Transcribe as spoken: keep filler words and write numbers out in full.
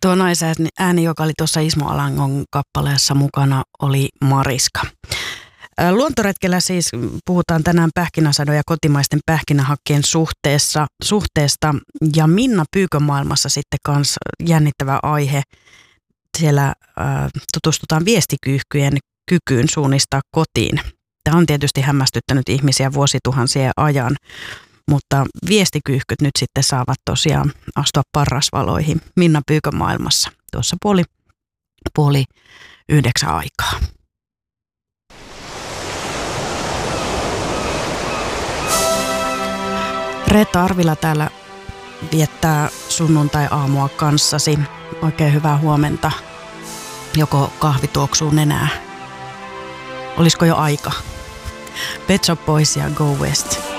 Tuo naisääni, joka oli tuossa Ismo Alangon kappaleessa mukana, oli Mariska. Luontoretkellä siis puhutaan tänään pähkinäsadon ja kotimaisten pähkinähakkeen suhteessa, suhteesta. Ja Minna Pyykön maailmassa sitten kans jännittävä aihe. Siellä äh, tutustutaan viestikyyhkyjen kykyyn suunnistaa kotiin. Tämä on tietysti hämmästyttänyt ihmisiä vuosituhansien ajan, mutta viestikyyhkyt nyt sitten saavat tosiaan astua parrasvaloihin Minna Pyykön maailmassa tuossa puoli, puoli yhdeksän aikaa. Reetta Arvila täällä viettää sunnuntai-aamua kanssasi. Oikein hyvää huomenta. Joko kahvi tuoksuu nenää? Olisiko jo aika? Pet Shop Boys ja Go West.